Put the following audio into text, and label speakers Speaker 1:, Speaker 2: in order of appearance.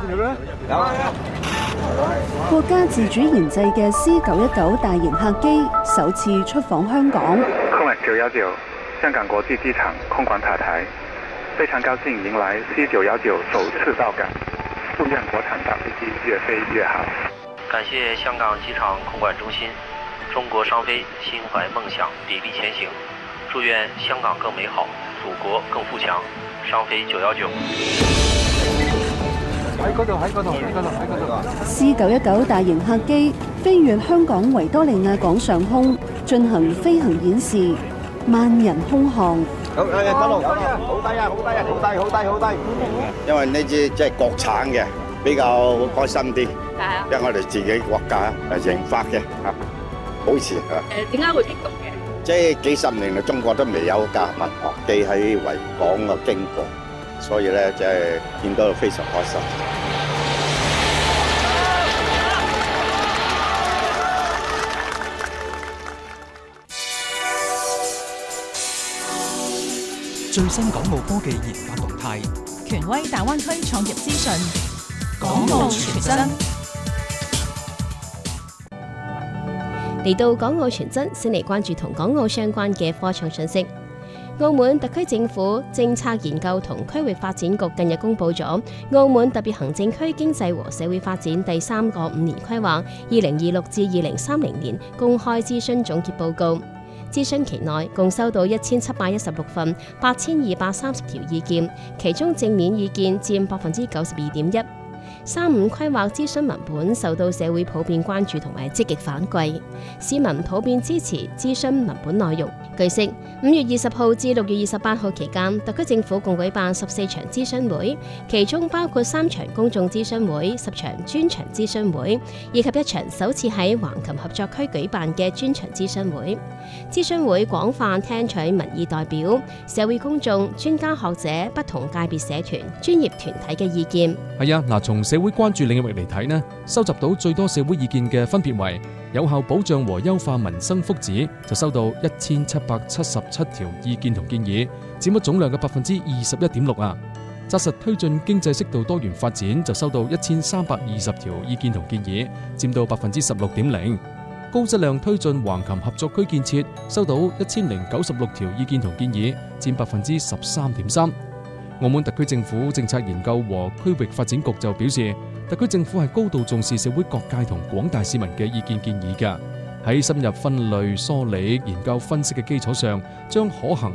Speaker 1: 國家自主研製嘅 C919大型客機首次出訪香港。
Speaker 2: 空919香港國際機場空管塔台，非常高興迎來 C919首次到港，祝願國產大飛機越飛越好。
Speaker 3: 感謝香港機場空管中心，中國商飛心懷夢想，砥礪前行，祝願香港更美好，祖國更富強。商飛919。
Speaker 4: 喺嗰度。
Speaker 1: C919大型客機飛越香港維多利亞港上空，進行飛行演示，萬人空巷。
Speaker 4: 好低啊！因為呢支即係國產嘅，比較開心啲。因為我哋自己國家研發嘅嚇，保持嚇。
Speaker 5: 點解會激動嘅？
Speaker 4: 即係幾十年嚟，中國都未有架民航機喺維港嘅經過，所以咧即係見到非常開心。
Speaker 6: 最新港澳科技研發動態，
Speaker 7: 權威大灣區創業資訊，
Speaker 6: 港澳傳真。
Speaker 8: 嚟到港澳傳真，先嚟關注同港澳相關嘅科創信息。澳門特區政府政策研究同區域發展局近日公布咗澳門特別行政區經濟和社會發展第3個5年規劃2026至2030年公開諮詢總結報告。諮詢期內共收到1716份8230條意見，其中正面意見佔92.1%。3.5規劃諮詢文本受到社會普遍關注同埋積極反饋，市民普遍支持諮詢文本內容。據悉，5月20號至6月28號期間，特區政府共舉辦14場諮詢會，其中包括3場公眾諮詢會、10場專場諮詢會，以及1場首次喺橫琴合作區舉辦嘅專場諮詢會。諮詢會廣泛聽取民意代表、社會公眾、專家學者、不同界別社團、專業團體嘅意見。
Speaker 9: 係啊，嗱，從社會關注領域嚟睇呢，收集到最多社會意見嘅分別為有效保障和優化民生福祉，就收到1777條意見同建議，佔咗總量嘅21.6%啊。紮實推進經濟適度多元發展，就收到1320條意見同建議，佔到16.0%。高質量推進橫琴合作區建設，收到1096條意見同建議，佔13.3%。澳門特區政府政策研究和區域發展局就表示，特區政府係高度重視社會各界同廣大市民嘅意見建議㗎，喺深入分類梳理、研究分析嘅基礎上，將可行